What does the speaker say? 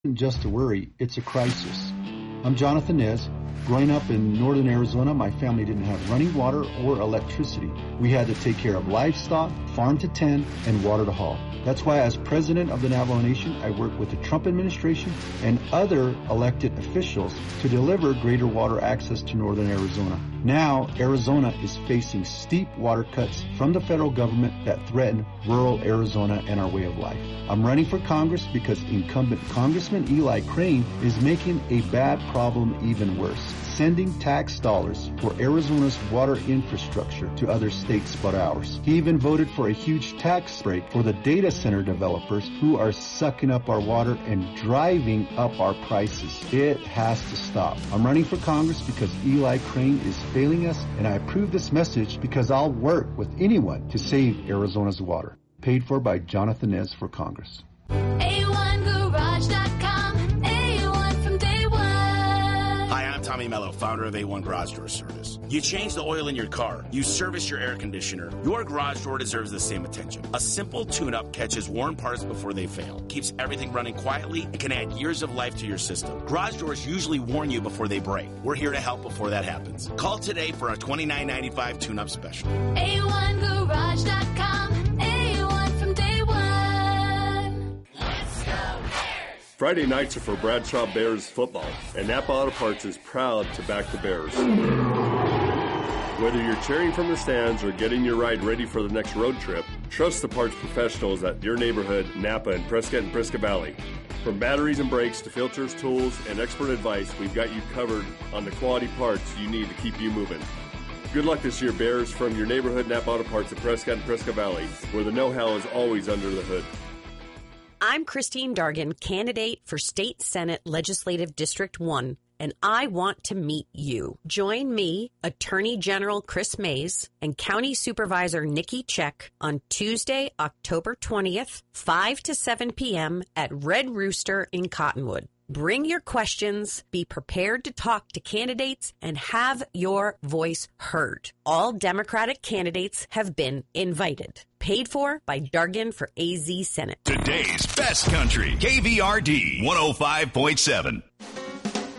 isn't just a worry, it's a crisis. I'm Jonathan Nez. Growing up in northern Arizona, my family didn't have running water or electricity. We had to take care of livestock, farm to tend, and water to haul. That's why as president of the Navajo Nation, I work with the Trump administration and other elected officials to deliver greater water access to northern Arizona. Now, Arizona is facing steep water cuts from the federal government that threaten rural Arizona and our way of life. I'm running for Congress because incumbent Congressman Eli Crane is making a bad problem even worse, sending tax dollars for Arizona's water infrastructure to other states but ours. He even voted for a huge tax break for the data center developers who are sucking up our water and driving up our prices. It has to stop. I'm running for Congress because Eli Crane is failing us, and I approve this message because I'll work with anyone to save Arizona's water. Paid for by Jonathan Nez for Congress. A1Garage.com, A1 from day one. Hi, I'm Tommy Mello, founder of A1 Garage Door Service. You change the oil in your car, you service your air conditioner, your garage door deserves the same attention. A simple tune-up catches worn parts before they fail, keeps everything running quietly, and can add years of life to your system. Garage doors usually warn you before they break. We're here to help before that happens. Call today for our $29.95 tune-up special. A1Garage.com, A1 from day one. Let's go Bears! Friday nights are for Bradshaw Bears football, and Napa Auto Parts is proud to back the Bears. Whether you're cheering from the stands or getting your ride ready for the next road trip, trust the parts professionals at your neighborhood, Napa and Prescott and Prescott Valley. From batteries and brakes to filters, tools, and expert advice, we've got you covered on the quality parts you need to keep you moving. Good luck this year, Bears, from your neighborhood Napa Auto Parts at Prescott and Prescott Valley, where the know-how is always under the hood. I'm Christine Dargan, candidate for State Senate Legislative District 1, and I want to meet you. Join me, Attorney General Chris Mays, and County Supervisor Nikki Check on Tuesday, October 20th, 5 to 7 p.m. at Red Rooster in Cottonwood. Bring your questions, be prepared to talk to candidates, and have your voice heard. All Democratic candidates have been invited. Paid for by Dargan for AZ Senate. Today's best country, KVRD 105.7.